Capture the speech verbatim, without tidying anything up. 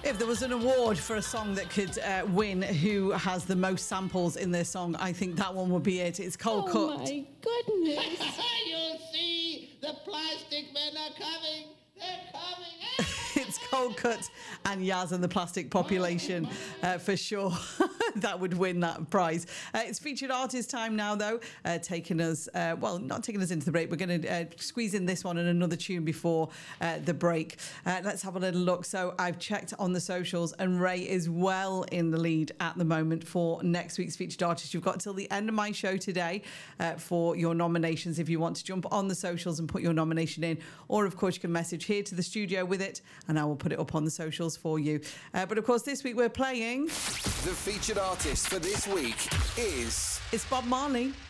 If there was an award for a song that could uh, win who has the most samples in their song, I think that one would be it. It's Cold oh Cut. Oh my goodness. You'll see the plastic men are coming. They're coming. It's Cold Cut and Yaz and the Plastic Population uh, for sure. That would win that prize. Uh, it's featured artist time now, though, uh, taking us, uh, well, not taking us into the break. We're going to uh, squeeze in this one and another tune before uh, the break. Uh, let's have a little look. So I've checked on the socials and Ray is well in the lead at the moment for next week's featured artist. You've got till the end of my show today uh, for your nominations if you want to jump on the socials and put your nomination in. Or, of course, you can message here to the studio with it and I will put it up on the socials for you. Uh, but, of course, this week we're playing... The featured artist for this week is... It's Bob Marley.